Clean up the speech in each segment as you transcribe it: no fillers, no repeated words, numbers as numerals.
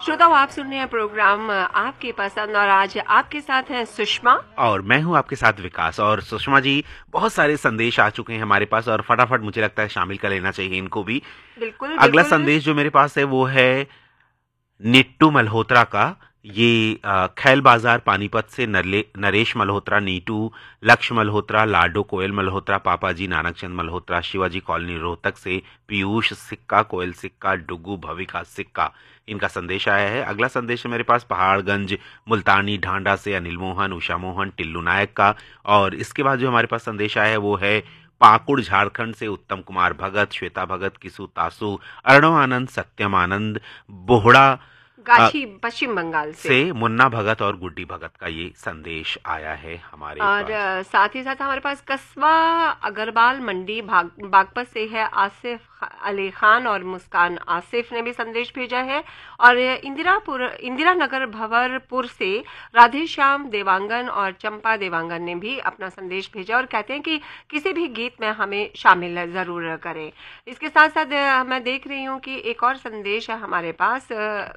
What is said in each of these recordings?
श्रोताओं, आप सुन रहे हैं प्रोग्राम आपकी पसंद और आज आपके साथ हैं सुषमा और मैं हूं आपके साथ विकास। और सुषमा जी, बहुत सारे संदेश आ चुके हैं हमारे पास और फटाफट मुझे लगता है शामिल कर लेना चाहिए इनको भी। बिल्कुल अगला बिल्कुल। संदेश जो मेरे पास है वो है निट्टू मल्होत्रा का। ये खैल बाजार पानीपत से नरेश मल्होत्रा, नीटू, लक्ष्य मल्होत्रा, लाडो, कोयल मल्होत्रा, पापाजी, नानकचंद मल्होत्रा, शिवाजी कॉलोनी रोहतक से पीयूष सिक्का, कोयल सिक्का, डुगू, भविका सिक्का, इनका संदेश आया है। अगला संदेश है मेरे पास पहाड़गंज मुल्तानी ढांडा से अनिल मोहन, उषा मोहन, टिल्लू नायक का। और इसके बाद जो हमारे पास संदेश आया है वो है पाकुड़ झारखंड से उत्तम कुमार भगत, श्वेता भगत, किसु तासु, अर्णव आनंद, सत्यम आनंद, बोहड़ा गाछी पश्चिम बंगाल से मुन्ना भगत और गुड्डी भगत का ये संदेश आया है हमारे और पास। साथ ही साथ हमारे पास कस्बा अग्रवाल मंडी बागपत से है आसिफ अली खान और मुस्कान आसिफ ने भी संदेश भेजा है। और इंदिरा नगर भंवरपुर से राधेश्याम देवांगन और चंपा देवांगन ने भी अपना संदेश भेजा और कहते हैं कि किसी भी गीत में हमें शामिल जरूर करें। इसके साथ साथ मैं देख रही हूँ कि एक और संदेश है हमारे पास,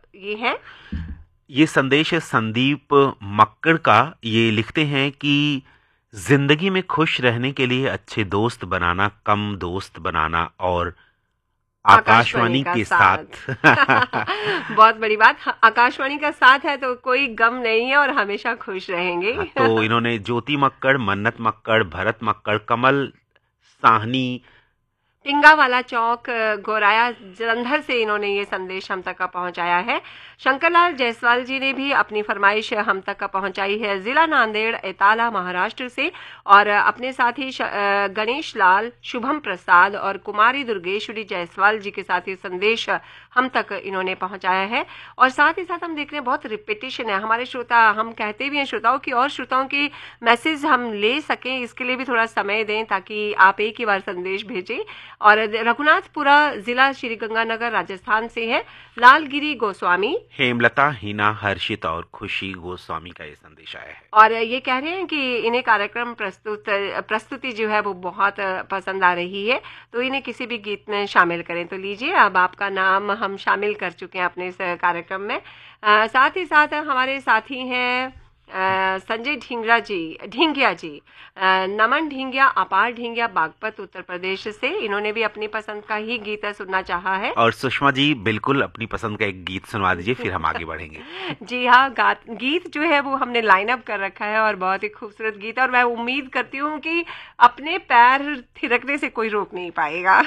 ये संदेश है संदीप मक्कड़ का। ये लिखते हैं कि जिंदगी में खुश रहने के लिए अच्छे दोस्त बनाना, कम दोस्त बनाना और आकाशवाणी के साथ। बहुत बड़ी बात, आकाशवाणी का साथ है तो कोई गम नहीं है और हमेशा खुश रहेंगे। तो इन्होंने ज्योति मक्कड़, मन्नत मक्कड़, भरत मक्कड़, कमल साहनी, टिंगा वाला चौक, गोराया जलंधर से इन्होंने ये संदेश हम तक का पहुंचाया है। शंकरलाल जायसवाल जी ने भी अपनी फरमाइश हम तक का पहुंचाई है जिला नांदेड़ एताला महाराष्ट्र से। और अपने साथी गणेश लाल, शुभम प्रसाद और कुमारी दुर्गेश्वरी जायसवाल जी के साथ ये संदेश हम तक इन्होंने पहुंचाया है। और साथ ही साथ हम देख रहे हैं बहुत रिपीटिशन है। हमारे श्रोता, हम कहते भी हैं श्रोताओं की और श्रोताओं की मैसेज हम ले सकें, इसके लिए भी थोड़ा समय दें ताकि आप एक ही बार संदेश भेजें। और रघुनाथपुरा जिला श्री गंगानगर राजस्थान से है लालगिरी गोस्वामी, हेमलता, हिना, हर्षित और खुशी गोस्वामी का ये संदेश आया है। और ये कह रहे हैं कि इन्हें कार्यक्रम प्रस्तुति जो है वो बहुत पसंद आ रही है, तो इन्हें किसी भी गीत में शामिल करें। तो लीजिए, अब आपका नाम हम शामिल कर चुके हैं अपने इस कार्यक्रम में। साथ ही साथ हमारे साथी हैं संजय ढींगिया जी, नमन ढींगिया, अपार ढींगिया, बागपत उत्तर प्रदेश से। इन्होंने भी अपनी पसंद का ही गीत सुनना चाहा है। और सुषमा जी, बिल्कुल अपनी पसंद का एक गीत सुनवा दीजिए, फिर हम आगे बढ़ेंगे। जी हाँ, गीत जो है वो हमने लाइन अप कर रखा है और बहुत ही खूबसूरत गीत है और मैं उम्मीद करती हूँ कि अपने पैर थिरकने से कोई रोक नहीं पाएगा।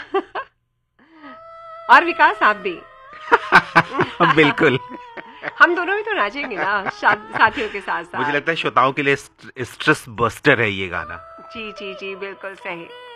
और विकास, आप भी बिल्कुल। हम दोनों भी तो नाचेंगे ना साथियों के साथ साथ। मुझे लगता है श्रोताओं के लिए स्ट्रेस बस्टर है ये गाना। जी जी जी, बिल्कुल सही।